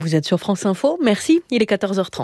Vous êtes sur France Info, merci, il est 14h30.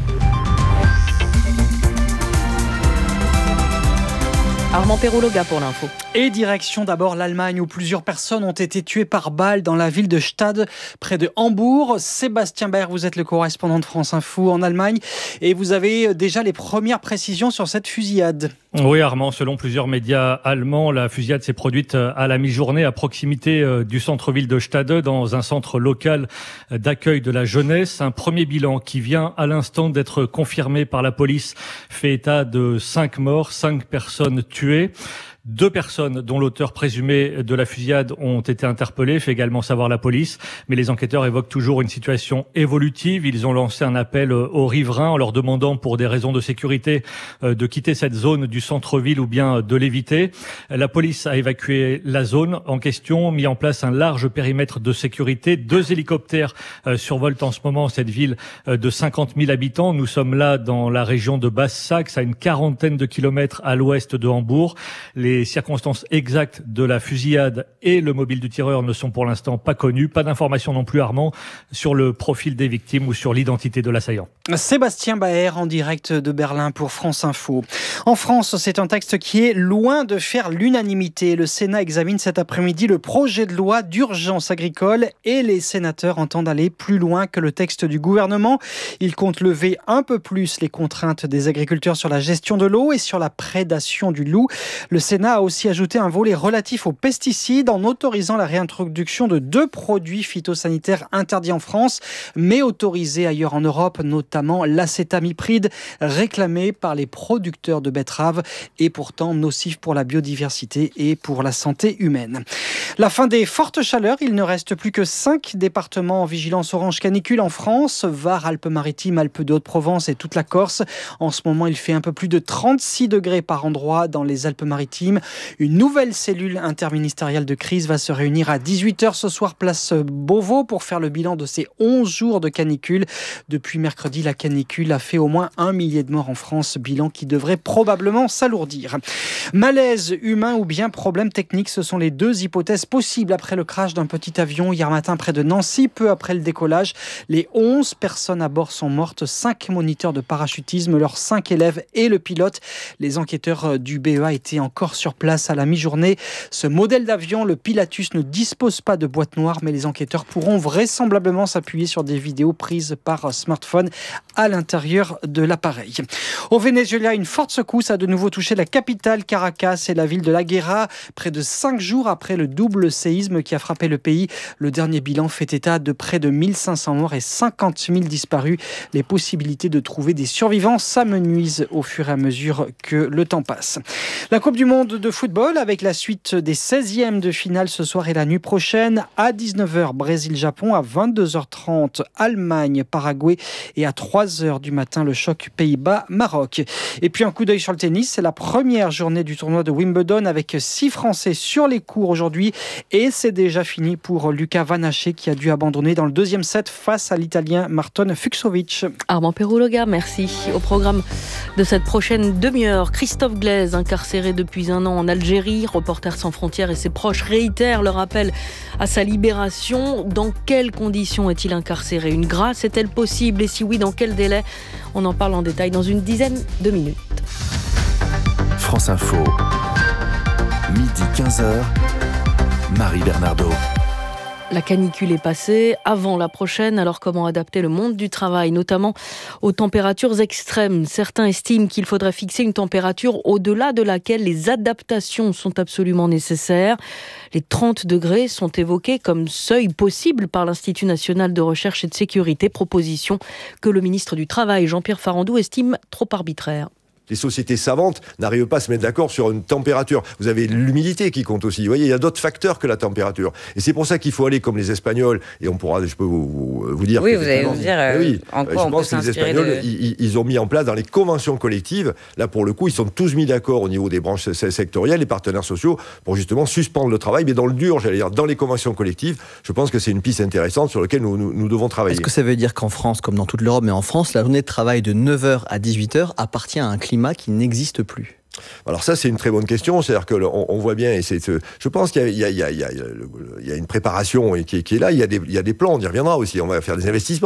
Armand Perrologa pour l'info. Et direction d'abord l'Allemagne où plusieurs personnes ont été tuées par balle dans la ville de Stade, près de Hambourg. Sébastien Baer, vous êtes le correspondant de France Info en Allemagne et vous avez déjà les premières précisions sur cette fusillade. Oui Armand, selon plusieurs médias allemands, la fusillade s'est produite à la mi-journée à proximité du centre-ville de Stade, dans un centre local d'accueil de la jeunesse. Un premier bilan qui vient à l'instant d'être confirmé par la police fait état de 5 morts, 5 personnes tuées. 2 personnes dont l'auteur présumé de la fusillade ont été interpellées, fait également savoir la police. Mais les enquêteurs évoquent toujours une situation évolutive. Ils ont lancé un appel aux riverains en leur demandant, pour des raisons de sécurité, de quitter cette zone du centre-ville ou bien de l'éviter. La police a évacué la zone en question, mis en place un large périmètre de sécurité. 2 hélicoptères survolent en ce moment cette ville de 50 000 habitants. Nous sommes là dans la région de Basse-Saxe, à une quarantaine de kilomètres à l'ouest de Hambourg. Les circonstances exactes de la fusillade et le mobile du tireur ne sont pour l'instant pas connus. Pas d'informations non plus, Armand, sur le profil des victimes ou sur l'identité de l'assaillant. Sébastien Baer en direct de Berlin pour France Info. En France, c'est un texte qui est loin de faire l'unanimité. Le Sénat examine cet après-midi le projet de loi d'urgence agricole et les sénateurs entendent aller plus loin que le texte du gouvernement. Ils comptent lever un peu plus les contraintes des agriculteurs sur la gestion de l'eau et sur la prédation du loup. Le Sénat a aussi ajouté un volet relatif aux pesticides en autorisant la réintroduction de 2 produits phytosanitaires interdits en France, mais autorisés ailleurs en Europe, notamment l'acétamipride, réclamé par les producteurs de betteraves et pourtant nocif pour la biodiversité et pour la santé humaine. La fin des fortes chaleurs, il ne reste plus que 5 départements en vigilance orange canicule en France, Var, Alpes-Maritimes, Alpes de Haute-Provence et toute la Corse. En ce moment, il fait un peu plus de 36 degrés par endroit dans les Alpes-Maritimes. Une nouvelle cellule interministérielle de crise va se réunir à 18h ce soir, place Beauvau, pour faire le bilan de ces 11 jours de canicule. Depuis mercredi, la canicule a fait au moins 1 millier de morts en France, bilan qui devrait probablement s'alourdir. Malaise humain ou bien problème technique, ce sont les 2 hypothèses possibles après le crash d'un petit avion hier matin près de Nancy, peu après le décollage. Les 11 personnes à bord sont mortes, 5 moniteurs de parachutisme, leurs 5 élèves et le pilote. Les enquêteurs du BEA étaient encore sur place à la mi-journée. Ce modèle d'avion, le Pilatus, ne dispose pas de boîte noire, mais les enquêteurs pourront vraisemblablement s'appuyer sur des vidéos prises par smartphone à l'intérieur de l'appareil. Au Venezuela, une forte secousse a de nouveau touché la capitale Caracas et la ville de La Guera, près de 5 jours après le double séisme qui a frappé le pays. Le dernier bilan fait état de près de 1500 morts et 50 000 disparus. Les possibilités de trouver des survivants s'amenuisent au fur et à mesure que le temps passe. La Coupe du Monde de football avec la suite des 16e de finale ce soir et la nuit prochaine. À 19h, Brésil-Japon. À 22h30, Allemagne-Paraguay. Et à 3h du matin, le choc Pays-Bas-Maroc. Et puis un coup d'œil sur le tennis. C'est la première journée du tournoi de Wimbledon avec 6 Français sur les cours aujourd'hui. Et c'est déjà fini pour Luca Vanaché qui a dû abandonner dans le 2e set face à l'Italien Marton Fucsovics. Armand Perrologa, merci. Au programme de cette prochaine demi-heure, Christophe Glaise, incarcéré depuis 1 an en Algérie. Reporters sans frontières et ses proches réitèrent leur appel à sa libération. Dans quelles conditions est-il incarcéré ? Une grâce est-elle possible ? Et si oui, dans quel délai ? On en parle en détail dans une dizaine de minutes. France Info, midi 15h, Marie Bernardo. La canicule est passée, avant la prochaine, alors comment adapter le monde du travail, notamment aux températures extrêmes ? Certains estiment qu'il faudrait fixer une température au-delà de laquelle les adaptations sont absolument nécessaires. Les 30 degrés sont évoqués comme seuil possible par l'Institut national de recherche et de sécurité, proposition que le ministre du Travail, Jean-Pierre Farandou, estime trop arbitraire. Les sociétés savantes n'arrivent pas à se mettre d'accord sur une température. Vous avez l'humidité qui compte aussi. Vous voyez, il y a d'autres facteurs que la température. Et c'est pour ça qu'il faut aller comme les Espagnols. Et je peux vous dire... Oui, vous allez nous dire en quoi on peut s'inspirer. Je pense que les Espagnols, ils ont mis en place dans les conventions collectives, là pour le coup, ils sont tous mis d'accord au niveau des branches sectorielles, les partenaires sociaux, pour justement suspendre le travail. Mais dans le dur, j'allais dire, dans les conventions collectives, je pense que c'est une piste intéressante sur laquelle nous devons travailler. Est-ce que ça veut dire qu'en France, comme dans toute l'Europe, mais en France, la journée de travail de 9h à 18h appartient à un climat qui n'existe plus? Alors ça, c'est une très bonne question. C'est-à-dire que on voit bien, et je pense qu'il y a une préparation qui est là. Il y a des plans. On y reviendra aussi. On va faire des investissements.